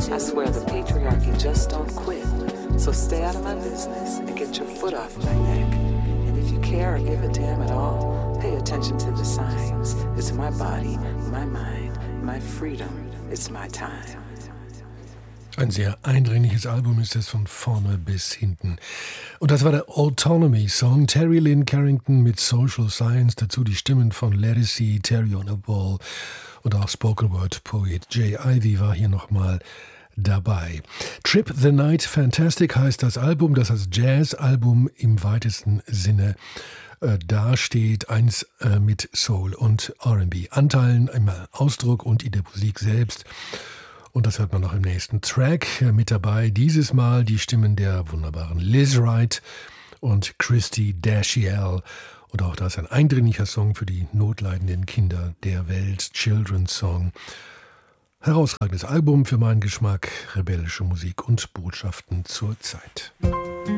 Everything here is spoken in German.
I swear the patriarchy just don't quit. So stay out of my business and get your foot off my neck. And if you care or give a damn at all, pay attention to the signs. It's my body, my mind, my freedom. It's my time. Ein sehr eindringliches Album ist es von vorne bis hinten. Und das war der Autonomy-Song. Terry Lynn Carrington mit Social Science. Dazu die Stimmen von Ledisi, Terry on a Ball und auch Spoken Word Poet Jay Ivy war hier nochmal dabei. Trip the Night Fantastic heißt das Album, das als Jazz-Album im weitesten Sinne dasteht. Eins mit Soul und R&B. Anteilen im Ausdruck und in der Musik selbst. Und das hört man noch im nächsten Track. Mit dabei dieses Mal die Stimmen der wunderbaren Liz Wright und Christy Dashiell. Und auch das ein eindringlicher Song für die notleidenden Kinder der Welt. Children's Song. Herausragendes Album für meinen Geschmack. Rebellische Musik und Botschaften zur Zeit.